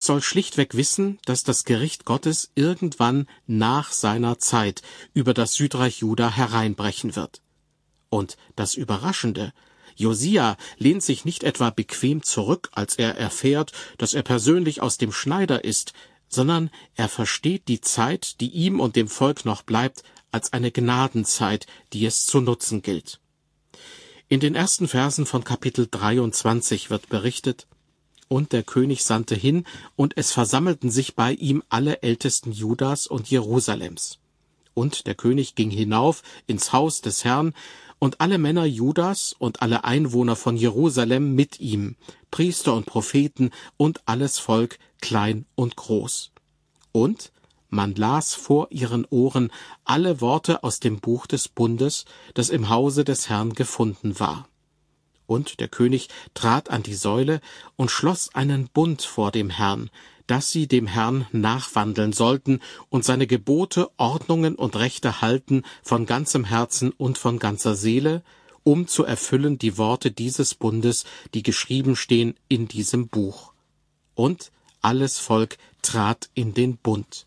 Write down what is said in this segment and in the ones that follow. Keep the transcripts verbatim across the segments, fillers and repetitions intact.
soll schlichtweg wissen, dass das Gericht Gottes irgendwann nach seiner Zeit über das Südreich Juda hereinbrechen wird. Und das Überraschende: Josia lehnt sich nicht etwa bequem zurück, als er erfährt, dass er persönlich aus dem Schneider ist, sondern er versteht die Zeit, die ihm und dem Volk noch bleibt, als eine Gnadenzeit, die es zu nutzen gilt. In den ersten Versen von Kapitel dreiundzwanzig wird berichtet: Und der König sandte hin, und es versammelten sich bei ihm alle Ältesten Judas und Jerusalems. Und der König ging hinauf ins Haus des Herrn, und alle Männer Judas und alle Einwohner von Jerusalem mit ihm, Priester und Propheten und alles Volk, klein und groß. Und man las vor ihren Ohren alle Worte aus dem Buch des Bundes, das im Hause des Herrn gefunden war. Und der König trat an die Säule und schloss einen Bund vor dem Herrn, dass sie dem Herrn nachwandeln sollten und seine Gebote, Ordnungen und Rechte halten von ganzem Herzen und von ganzer Seele, um zu erfüllen die Worte dieses Bundes, die geschrieben stehen in diesem Buch. Und alles Volk trat in den Bund.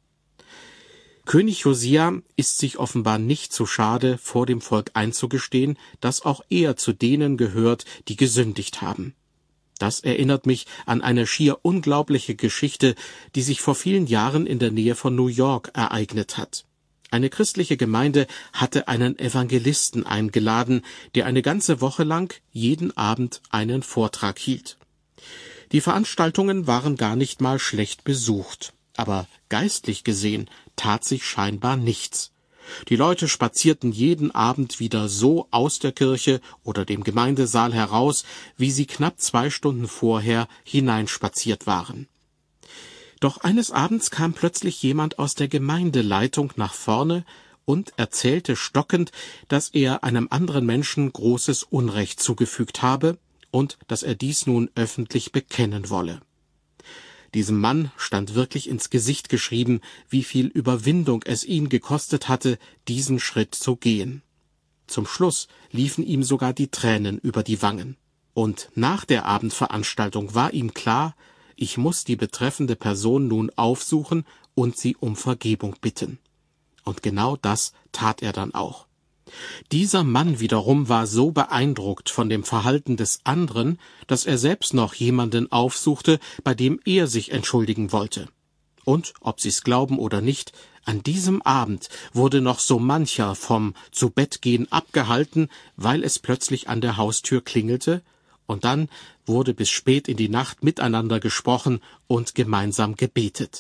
König Josia ist sich offenbar nicht zu schade, vor dem Volk einzugestehen, dass auch er zu denen gehört, die gesündigt haben. Das erinnert mich an eine schier unglaubliche Geschichte, die sich vor vielen Jahren in der Nähe von New York ereignet hat. Eine christliche Gemeinde hatte einen Evangelisten eingeladen, der eine ganze Woche lang jeden Abend einen Vortrag hielt. Die Veranstaltungen waren gar nicht mal schlecht besucht, aber geistlich gesehen tat sich scheinbar nichts. Die Leute spazierten jeden Abend wieder so aus der Kirche oder dem Gemeindesaal heraus, wie sie knapp zwei Stunden vorher hineinspaziert waren. Doch eines Abends kam plötzlich jemand aus der Gemeindeleitung nach vorne und erzählte stockend, dass er einem anderen Menschen großes Unrecht zugefügt habe und dass er dies nun öffentlich bekennen wolle. Diesem Mann stand wirklich ins Gesicht geschrieben, wie viel Überwindung es ihn gekostet hatte, diesen Schritt zu gehen. Zum Schluss liefen ihm sogar die Tränen über die Wangen. Und nach der Abendveranstaltung war ihm klar, ich muss die betreffende Person nun aufsuchen und sie um Vergebung bitten. Und genau das tat er dann auch. Dieser Mann wiederum war so beeindruckt von dem Verhalten des anderen, dass er selbst noch jemanden aufsuchte, bei dem er sich entschuldigen wollte. Und, ob Sie's glauben oder nicht, an diesem Abend wurde noch so mancher vom Zubettgehen abgehalten, weil es plötzlich an der Haustür klingelte, und dann wurde bis spät in die Nacht miteinander gesprochen und gemeinsam gebetet.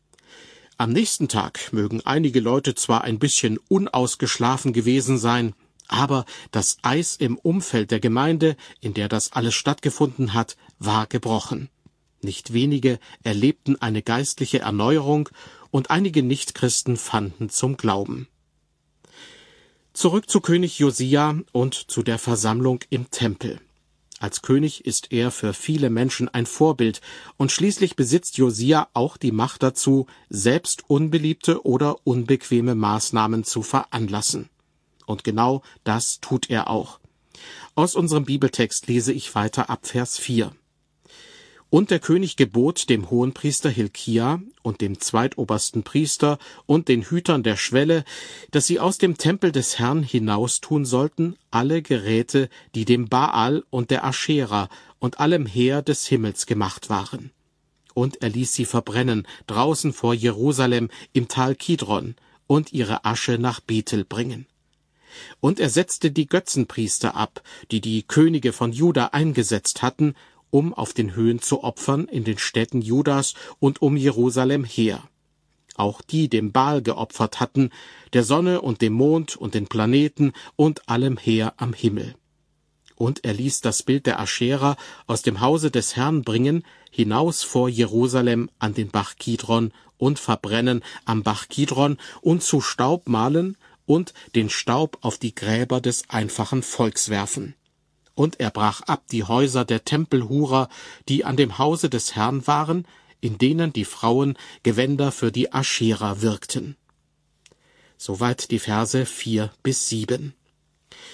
Am nächsten Tag mögen einige Leute zwar ein bisschen unausgeschlafen gewesen sein, aber das Eis im Umfeld der Gemeinde, in der das alles stattgefunden hat, war gebrochen. Nicht wenige erlebten eine geistliche Erneuerung und einige Nichtchristen fanden zum Glauben. Zurück zu König Josia und zu der Versammlung im Tempel. Als König ist er für viele Menschen ein Vorbild, und schließlich besitzt Josia auch die Macht dazu, selbst unbeliebte oder unbequeme Maßnahmen zu veranlassen. Und genau das tut er auch. Aus unserem Bibeltext lese ich weiter ab Vers vier. Und der König gebot dem Hohenpriester Hilkia und dem zweitobersten Priester und den Hütern der Schwelle, dass sie aus dem Tempel des Herrn hinaustun sollten alle Geräte, die dem Baal und der Aschera und allem Heer des Himmels gemacht waren. Und er ließ sie verbrennen draußen vor Jerusalem im Tal Kidron und ihre Asche nach Bethel bringen. Und er setzte die Götzenpriester ab, die die Könige von Juda eingesetzt hatten, um auf den Höhen zu opfern in den Städten Judas und um Jerusalem her. Auch die dem Baal geopfert hatten, der Sonne und dem Mond und den Planeten und allem Heer am Himmel. Und er ließ das Bild der Aschera aus dem Hause des Herrn bringen, hinaus vor Jerusalem an den Bach Kidron und verbrennen am Bach Kidron und zu Staub mahlen und den Staub auf die Gräber des einfachen Volks werfen. Und er brach ab die Häuser der Tempelhurer, die an dem Hause des Herrn waren, in denen die Frauen Gewänder für die Aschera wirkten. Soweit die Verse vier bis sieben.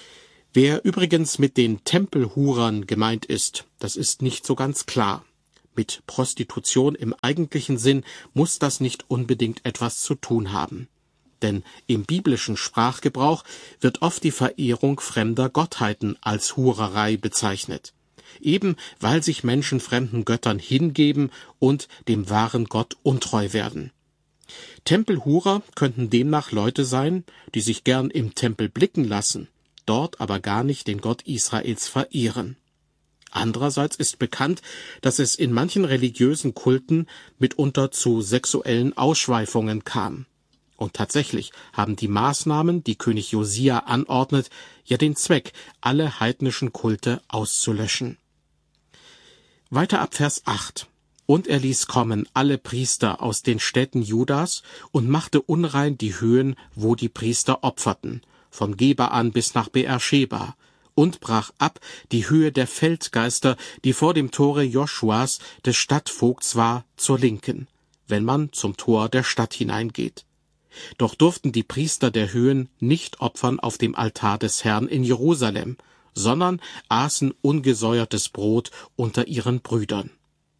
Wer übrigens mit den Tempelhurern gemeint ist, das ist nicht so ganz klar. Mit Prostitution im eigentlichen Sinn muss das nicht unbedingt etwas zu tun haben. Denn im biblischen Sprachgebrauch wird oft die Verehrung fremder Gottheiten als Hurerei bezeichnet, eben weil sich Menschen fremden Göttern hingeben und dem wahren Gott untreu werden. Tempelhurer könnten demnach Leute sein, die sich gern im Tempel blicken lassen, dort aber gar nicht den Gott Israels verehren. Andererseits ist bekannt, dass es in manchen religiösen Kulten mitunter zu sexuellen Ausschweifungen kam. Und tatsächlich haben die Maßnahmen, die König Josia anordnet, ja den Zweck, alle heidnischen Kulte auszulöschen. Weiter ab Vers acht. Und er ließ kommen alle Priester aus den Städten Judas und machte unrein die Höhen, wo die Priester opferten, von Geba an bis nach Beersheba, und brach ab die Höhe der Feldgeister, die vor dem Tore Joschuas, des Stadtvogts war, zur Linken, wenn man zum Tor der Stadt hineingeht. Doch durften die Priester der Höhen nicht opfern auf dem Altar des Herrn in Jerusalem, sondern aßen ungesäuertes Brot unter ihren Brüdern.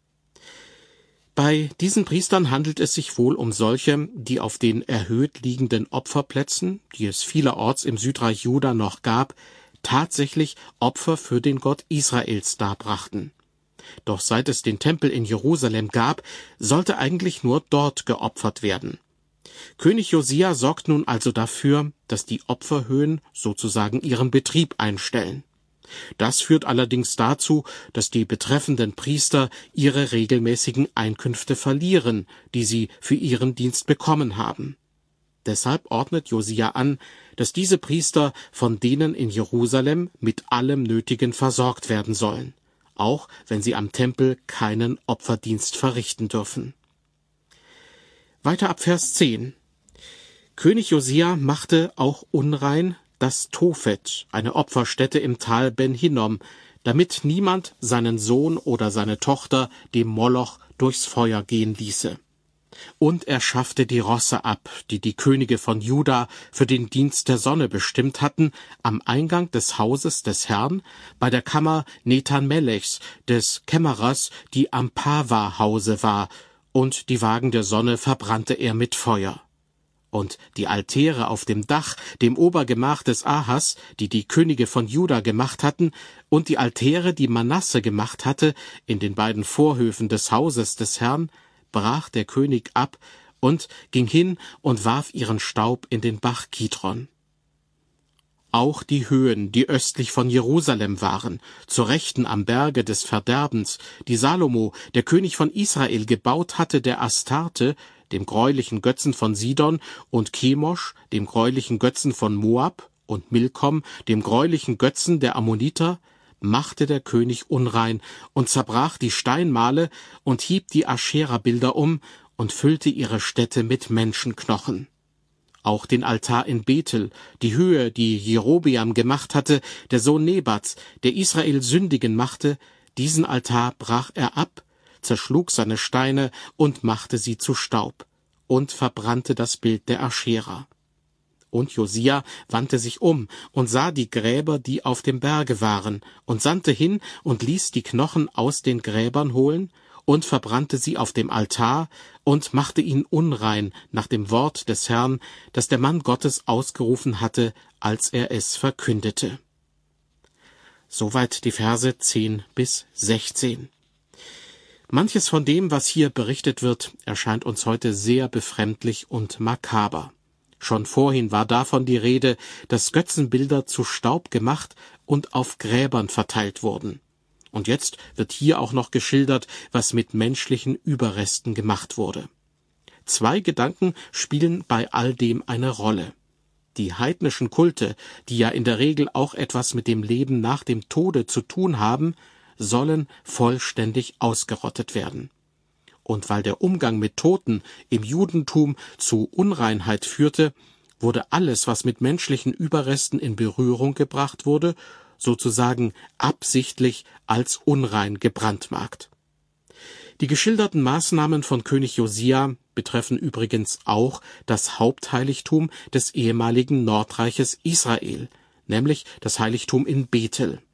Bei diesen Priestern handelt es sich wohl um solche, die auf den erhöht liegenden Opferplätzen, die es vielerorts im Südreich Juda noch gab, tatsächlich Opfer für den Gott Israels darbrachten. Doch seit es den Tempel in Jerusalem gab, sollte eigentlich nur dort geopfert werden. König Josia sorgt nun also dafür, dass die Opferhöhen sozusagen ihren Betrieb einstellen. Das führt allerdings dazu, dass die betreffenden Priester ihre regelmäßigen Einkünfte verlieren, die sie für ihren Dienst bekommen haben. Deshalb ordnet Josia an, dass diese Priester von denen in Jerusalem mit allem Nötigen versorgt werden sollen, auch wenn sie am Tempel keinen Opferdienst verrichten dürfen. Weiter ab Vers zehn. König Josia machte auch unrein das Tophet, eine Opferstätte im Tal Ben Hinnom, damit niemand seinen Sohn oder seine Tochter dem Moloch durchs Feuer gehen ließe. Und er schaffte die Rosse ab, die die Könige von Juda für den Dienst der Sonne bestimmt hatten, am Eingang des Hauses des Herrn, bei der Kammer Nethan-Melechs, des Kämmerers, die am Pava-Hause war, und die Wagen der Sonne verbrannte er mit Feuer. Und die Altäre auf dem Dach, dem Obergemach des Ahas, die die Könige von Juda gemacht hatten, und die Altäre, die Manasse gemacht hatte, in den beiden Vorhöfen des Hauses des Herrn, brach der König ab und ging hin und warf ihren Staub in den Bach Kidron. Auch die Höhen, die östlich von Jerusalem waren, zur Rechten am Berge des Verderbens, die Salomo, der König von Israel, gebaut hatte, der Astarte, dem greulichen Götzen von Sidon, und Chemosh, dem greulichen Götzen von Moab, und Milkom, dem greulichen Götzen der Ammoniter, machte der König unrein und zerbrach die Steinmale und hieb die Aschera-Bilder um und füllte ihre Städte mit Menschenknochen. Auch den Altar in Bethel, die Höhe, die Jerobeam gemacht hatte, der Sohn Nebats, der Israel sündigen machte, diesen Altar brach er ab, zerschlug seine Steine und machte sie zu Staub und verbrannte das Bild der Aschera. Und Josia wandte sich um und sah die Gräber, die auf dem Berge waren, und sandte hin und ließ die Knochen aus den Gräbern holen und verbrannte sie auf dem Altar und machte ihn unrein nach dem Wort des Herrn, das der Mann Gottes ausgerufen hatte, als er es verkündete. Soweit die Verse zehn bis sechzehn. Manches von dem, was hier berichtet wird, erscheint uns heute sehr befremdlich und makaber. Schon vorhin war davon die Rede, dass Götzenbilder zu Staub gemacht und auf Gräbern verteilt wurden. Und jetzt wird hier auch noch geschildert, was mit menschlichen Überresten gemacht wurde. Zwei Gedanken spielen bei all dem eine Rolle. Die heidnischen Kulte, die ja in der Regel auch etwas mit dem Leben nach dem Tode zu tun haben, sollen vollständig ausgerottet werden. Und weil der Umgang mit Toten im Judentum zu Unreinheit führte, wurde alles, was mit menschlichen Überresten in Berührung gebracht wurde, sozusagen absichtlich als unrein gebrandmarkt. Die geschilderten Maßnahmen von König Josia betreffen übrigens auch das Hauptheiligtum des ehemaligen Nordreiches Israel, nämlich das Heiligtum in Bethel.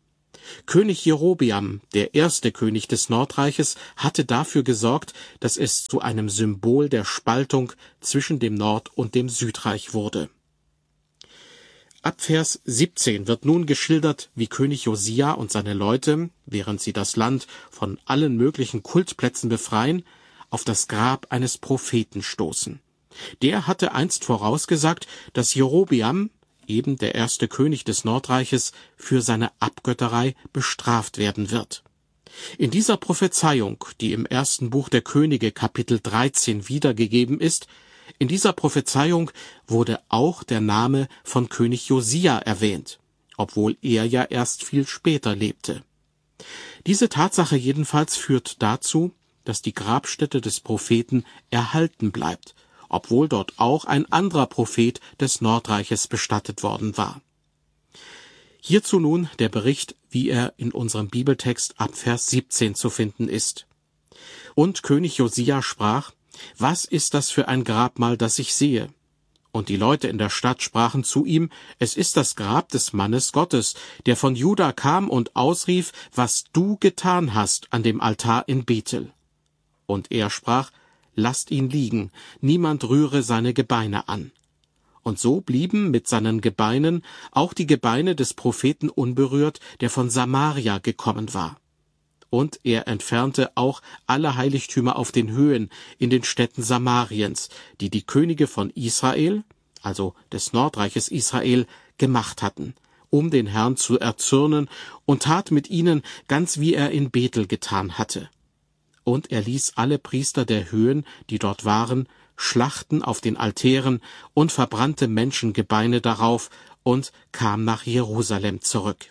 König Jerobeam, der erste König des Nordreiches, hatte dafür gesorgt, dass es zu einem Symbol der Spaltung zwischen dem Nord- und dem Südreich wurde. Ab Vers siebzehn wird nun geschildert, wie König Josia und seine Leute, während sie das Land von allen möglichen Kultplätzen befreien, auf das Grab eines Propheten stoßen. Der hatte einst vorausgesagt, dass Jerobeam, eben der erste König des Nordreiches, für seine Abgötterei bestraft werden wird. In dieser Prophezeiung, die im ersten Buch der Könige Kapitel dreizehn wiedergegeben ist, in dieser Prophezeiung wurde auch der Name von König Josia erwähnt, obwohl er ja erst viel später lebte. Diese Tatsache jedenfalls führt dazu, dass die Grabstätte des Propheten erhalten bleibt, obwohl dort auch ein anderer Prophet des Nordreiches bestattet worden war. Hierzu nun der Bericht, wie er in unserem Bibeltext ab Vers siebzehn zu finden ist. Und König Josia sprach: Was ist das für ein Grabmal, das ich sehe? Und die Leute in der Stadt sprachen zu ihm: Es ist das Grab des Mannes Gottes, der von Juda kam und ausrief, was du getan hast an dem Altar in Bethel. Und er sprach: Lasst ihn liegen, niemand rühre seine Gebeine an. Und so blieben mit seinen Gebeinen auch die Gebeine des Propheten unberührt, der von Samaria gekommen war. Und er entfernte auch alle Heiligtümer auf den Höhen in den Städten Samariens, die die Könige von Israel, also des Nordreiches Israel, gemacht hatten, um den Herrn zu erzürnen, und tat mit ihnen ganz wie er in Bethel getan hatte. Und er ließ alle Priester der Höhen, die dort waren, schlachten auf den Altären und verbrannte Menschengebeine darauf und kam nach Jerusalem zurück.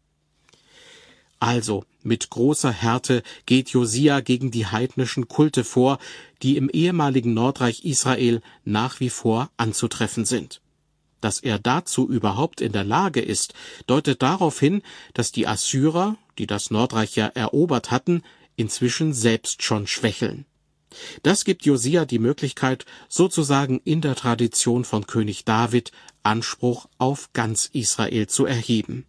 Also, mit großer Härte geht Josia gegen die heidnischen Kulte vor, die im ehemaligen Nordreich Israel nach wie vor anzutreffen sind. Dass er dazu überhaupt in der Lage ist, deutet darauf hin, dass die Assyrer, die das Nordreich ja erobert hatten, inzwischen selbst schon schwächeln. Das gibt Josia die Möglichkeit, sozusagen in der Tradition von König David Anspruch auf ganz Israel zu erheben.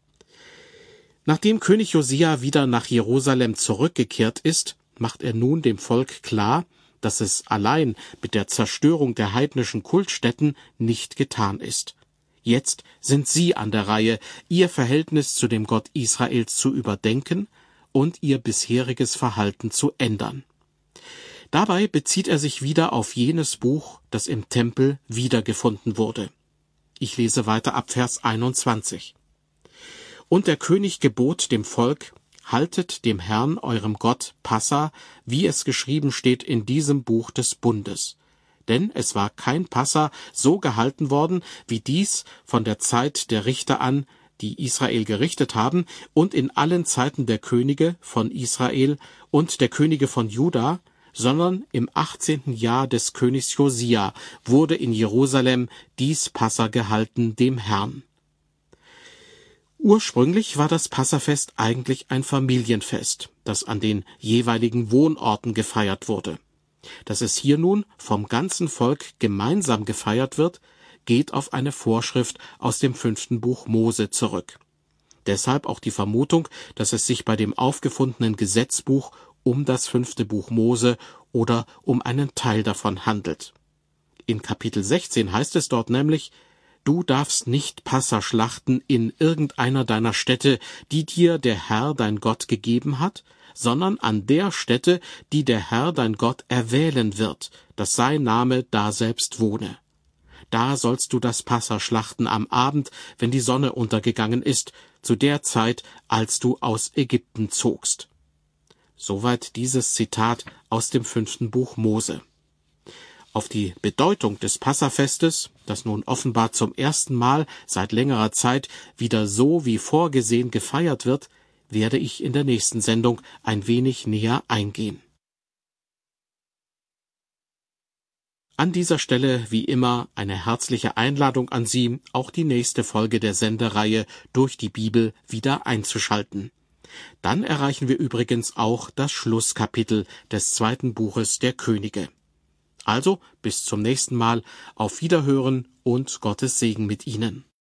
Nachdem König Josia wieder nach Jerusalem zurückgekehrt ist, macht er nun dem Volk klar, dass es allein mit der Zerstörung der heidnischen Kultstätten nicht getan ist. Jetzt sind sie an der Reihe, ihr Verhältnis zu dem Gott Israels zu überdenken und ihr bisheriges Verhalten zu ändern. Dabei bezieht er sich wieder auf jenes Buch, das im Tempel wiedergefunden wurde. Ich lese weiter ab Vers einundzwanzig. Und der König gebot dem Volk: Haltet dem Herrn, eurem Gott, Passa, wie es geschrieben steht in diesem Buch des Bundes. Denn es war kein Passa so gehalten worden, wie dies von der Zeit der Richter an, die Israel gerichtet haben, und in allen Zeiten der Könige von Israel und der Könige von Juda, sondern im achtzehnten Jahr des Königs Josia wurde in Jerusalem dies Passa gehalten dem Herrn. Ursprünglich war das Passafest eigentlich ein Familienfest, das an den jeweiligen Wohnorten gefeiert wurde. Dass es hier nun vom ganzen Volk gemeinsam gefeiert wird, geht auf eine Vorschrift aus dem fünften Buch Mose zurück. Deshalb auch die Vermutung, dass es sich bei dem aufgefundenen Gesetzbuch um das fünfte Buch Mose oder um einen Teil davon handelt. In Kapitel sechzehn heißt es dort nämlich: Du darfst nicht Passa schlachten in irgendeiner deiner Städte, die dir der Herr dein Gott gegeben hat, sondern an der Stätte, die der Herr dein Gott erwählen wird, dass sein Name daselbst wohne. Da sollst du das Passa schlachten am Abend, wenn die Sonne untergegangen ist, zu der Zeit, als du aus Ägypten zogst. Soweit dieses Zitat aus dem fünften Buch Mose. Auf die Bedeutung des Passafestes, das nun offenbar zum ersten Mal seit längerer Zeit wieder so wie vorgesehen gefeiert wird, werde ich in der nächsten Sendung ein wenig näher eingehen. An dieser Stelle wie immer eine herzliche Einladung an Sie, auch die nächste Folge der Sendereihe Durch die Bibel wieder einzuschalten. Dann erreichen wir übrigens auch das Schlusskapitel des zweiten Buches der Könige. Also bis zum nächsten Mal, auf Wiederhören und Gottes Segen mit Ihnen.